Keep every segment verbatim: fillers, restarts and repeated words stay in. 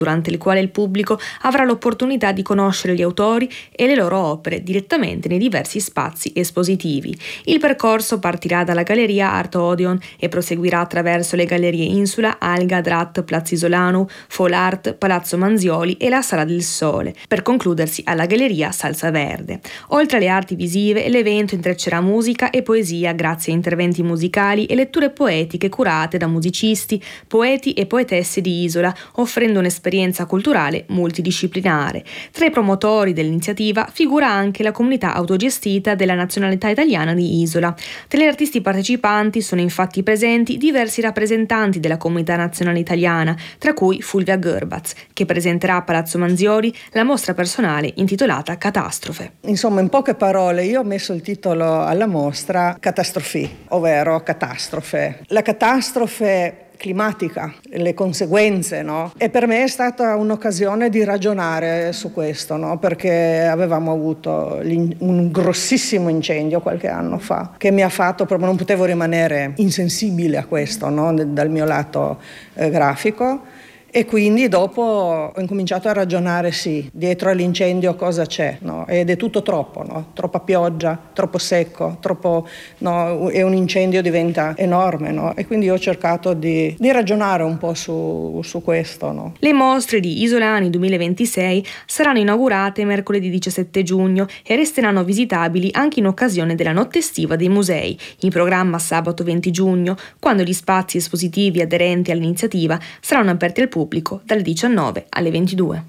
durante il quale il pubblico avrà l'opportunità di conoscere gli autori e le loro opere direttamente nei diversi spazi espositivi. Il percorso partirà dalla Galleria Art Odeon e proseguirà attraverso le gallerie Insula, Alga, Drat, Piazza Isolano, Fall Art, Palazzo Manzioli e la Sala del Sole, per concludersi alla Galleria Salsa Verde. Oltre alle arti visive, l'evento intreccerà musica e poesia grazie a interventi musicali e letture poetiche curate da musicisti, poeti e poetesse di Isola, offrendo un'esperienza esperienza culturale multidisciplinare. Tra i promotori dell'iniziativa figura anche la comunità autogestita della nazionalità italiana di Isola. Tra gli artisti partecipanti sono infatti presenti diversi rappresentanti della comunità nazionale italiana, tra cui Fulvia Gerbaz, che presenterà a Palazzo Manzioli la mostra personale intitolata Catastrofe. Insomma, in poche parole, io ho messo il titolo alla mostra Catastrofi, ovvero catastrofe. La catastrofe climatica, le conseguenze, no? E per me è stata un'occasione di ragionare su questo, no? Perché avevamo avuto un grossissimo incendio qualche anno fa che mi ha fatto proprio, non potevo rimanere insensibile a questo, no? Dal mio lato eh, grafico. E quindi dopo ho incominciato a ragionare, sì, dietro all'incendio cosa c'è, no? Ed è tutto troppo, no? Troppa pioggia, troppo secco, troppo, no? E un incendio diventa enorme, no? E quindi ho cercato di, di ragionare un po' su, su questo, no? Le mostre di Isolani duemilaventisei saranno inaugurate mercoledì diciassette giugno e resteranno visitabili anche in occasione della notte estiva dei musei, in programma sabato venti giugno, quando gli spazi espositivi aderenti all'iniziativa saranno aperti al pubblico pubblico dalle diciannove alle ventidue.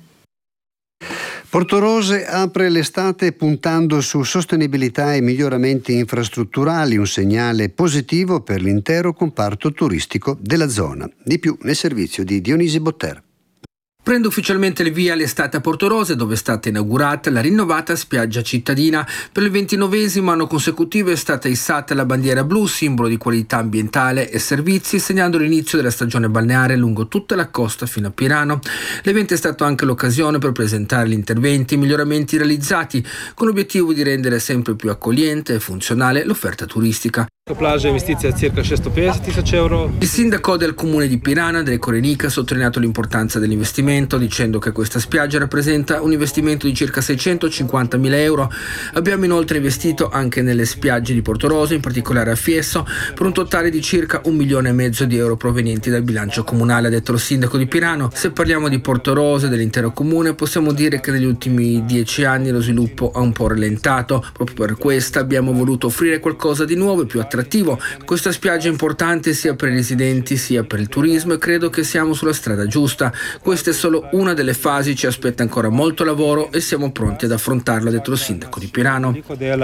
Portorose apre l'estate puntando su sostenibilità e miglioramenti infrastrutturali, un segnale positivo per l'intero comparto turistico della zona. Di più nel servizio di Dionisi Botter. Prende ufficialmente il via l'estate a Portorose, dove è stata inaugurata la rinnovata spiaggia cittadina. Per il ventinovesimo anno consecutivo è stata issata la bandiera blu, simbolo di qualità ambientale e servizi, segnando l'inizio della stagione balneare lungo tutta la costa fino a Pirano. L'evento è stato anche l'occasione per presentare gli interventi e miglioramenti realizzati, con l'obiettivo di rendere sempre più accogliente e funzionale l'offerta turistica. Plaža investicija circa šestopedeset tisoč euro. Il sindaco del comune di Pirana, Andrej Korenika, ha sottolineato l'importanza dell'investimento, dicendo che questa spiaggia rappresenta un investimento di circa seicentocinquantamila euro. Abbiamo inoltre investito anche nelle spiagge di Portorose, in particolare a Fiesso, per un totale di circa un milione e mezzo di euro provenienti dal bilancio comunale, ha detto il sindaco di Pirano. Se parliamo di Portorose, dell'intero comune, possiamo dire che negli ultimi dieci anni lo sviluppo ha un po' rallentato. Proprio per questo abbiamo voluto offrire qualcosa di nuovo e più attrattivo. Questa spiaggia è importante sia per i residenti sia per il turismo e credo che siamo sulla strada giusta. Questa è solo una delle fasi, ci aspetta ancora molto lavoro e siamo pronti ad affrontarlo, ha detto il sindaco di Pirano.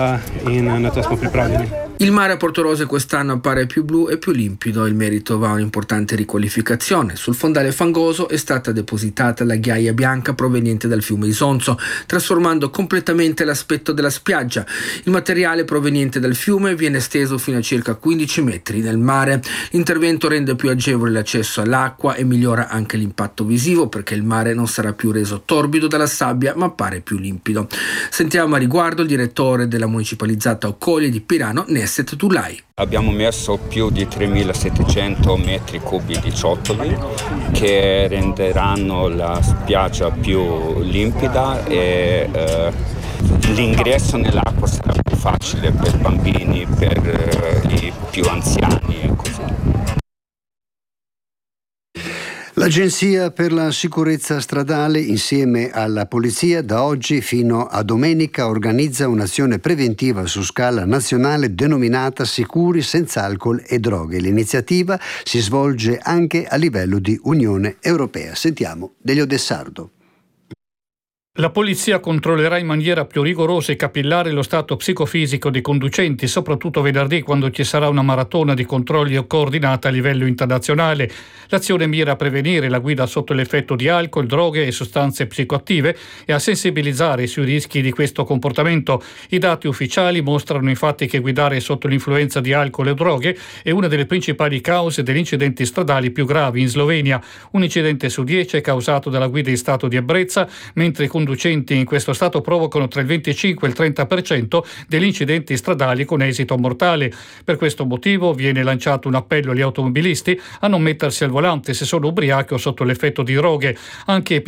Il mare a Portorose quest'anno appare più blu e più limpido, il merito va a un'importante riqualificazione. Sul fondale fangoso è stata depositata la ghiaia bianca proveniente dal fiume Isonzo, trasformando completamente l'aspetto della spiaggia. Il materiale proveniente dal fiume viene esteso fino a circa quindici metri nel mare. L'intervento rende più agevole l'accesso all'acqua e migliora anche l'impatto visivo, perché il mare non sarà più reso torbido dalla sabbia ma appare più limpido. Sentiamo a riguardo il direttore della municipalizzata Occoli di Pirano, Nesset Tulai. Abbiamo messo più di tremilasettecento metri cubi di ciottoli che renderanno la spiaggia più limpida e eh, l'ingresso nell'acqua sarà più facile per bambini, per eh, i più anziani e così. L'Agenzia per la sicurezza stradale, insieme alla Polizia, da oggi fino a domenica organizza un'azione preventiva su scala nazionale denominata Sicuri senza alcol e droghe. L'iniziativa si svolge anche a livello di Unione Europea. Sentiamo Delio Dessardo. La polizia controllerà in maniera più rigorosa e capillare lo stato psicofisico dei conducenti, soprattutto venerdì, quando ci sarà una maratona di controlli coordinata a livello internazionale. L'azione mira a prevenire la guida sotto l'effetto di alcol, droghe e sostanze psicoattive e a sensibilizzare sui rischi di questo comportamento. I dati ufficiali mostrano infatti che guidare sotto l'influenza di alcol e droghe è una delle principali cause degli incidenti stradali più gravi in Slovenia. Un incidente su dieci è causato dalla guida in stato di ebbrezza, mentre i conduttori conducenti in questo stato provocano tra il venticinque e il trenta per cento degli incidenti stradali con esito mortale. Per questo motivo viene lanciato un appello agli automobilisti a non mettersi al volante se sono ubriachi o sotto l'effetto di droghe. Anche